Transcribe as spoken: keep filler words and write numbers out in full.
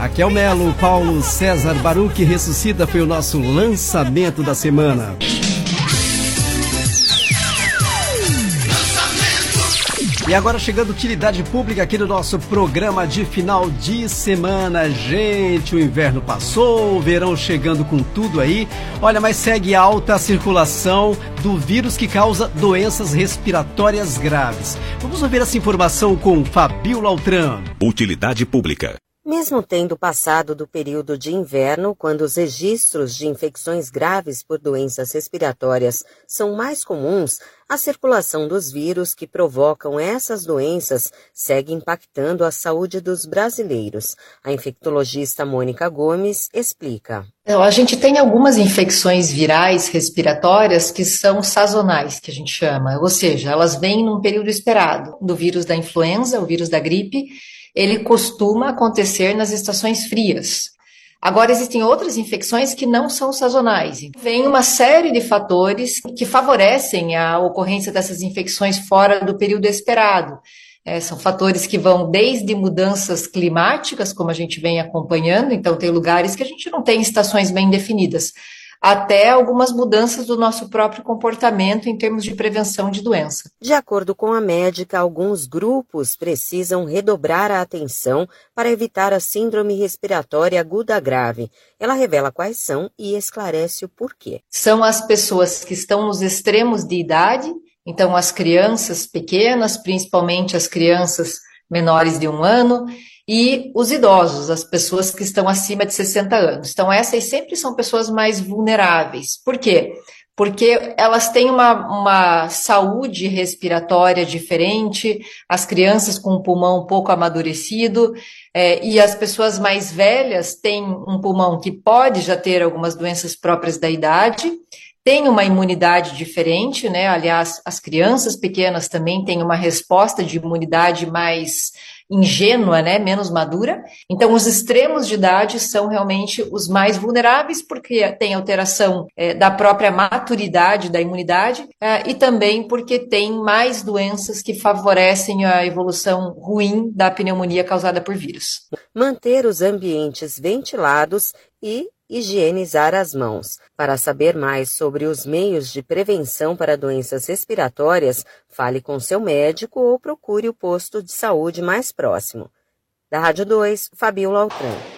Raquel Melo, Paulo César Baruch Ressuscita foi o nosso lançamento da semana. E agora chegando utilidade pública aqui no nosso programa de final de semana. Gente, o inverno passou, o verão chegando com tudo aí. Olha, mas segue alta a circulação do vírus que causa doenças respiratórias graves. Vamos ouvir essa informação com Fabiola Altran. Utilidade pública. Mesmo tendo passado do período de inverno, quando os registros de infecções graves por doenças respiratórias são mais comuns, a circulação dos vírus que provocam essas doenças segue impactando a saúde dos brasileiros. A infectologista Mônica Gomes explica. A gente tem algumas infecções virais respiratórias que são sazonais, que a gente chama, ou seja, elas vêm num período esperado. Do vírus da influenza, o vírus da gripe, ele costuma acontecer nas estações frias. Agora, existem outras infecções que não são sazonais. Vem uma série de fatores que favorecem a ocorrência dessas infecções fora do período esperado. É, são fatores que vão desde mudanças climáticas, como a gente vem acompanhando, então tem lugares que a gente não tem estações bem definidas, até algumas mudanças do nosso próprio comportamento em termos de prevenção de doença. De acordo com a médica, alguns grupos precisam redobrar a atenção para evitar a síndrome respiratória aguda grave. Ela revela quais são e esclarece o porquê. São as pessoas que estão nos extremos de idade, então as crianças pequenas, principalmente as crianças menores de um ano, e os idosos, as pessoas que estão acima de sessenta anos. Então, essas sempre são pessoas mais vulneráveis. Por quê? Porque elas têm uma, uma saúde respiratória diferente, as crianças com um pulmão um pouco amadurecido, é, e as pessoas mais velhas têm um pulmão que pode já ter algumas doenças próprias da idade, tem uma imunidade diferente, né? Aliás, as crianças pequenas também têm uma resposta de imunidade mais ingênua, né, menos madura. Então, os extremos de idade são realmente os mais vulneráveis, porque tem alteração é, da própria maturidade da imunidade é, e também porque tem mais doenças que favorecem a evolução ruim da pneumonia causada por vírus. Manter os ambientes ventilados e higienizar as mãos. Para saber mais sobre os meios de prevenção para doenças respiratórias, fale com seu médico ou procure o posto de saúde mais próximo. Da Rádio dois, Fabiola Altran.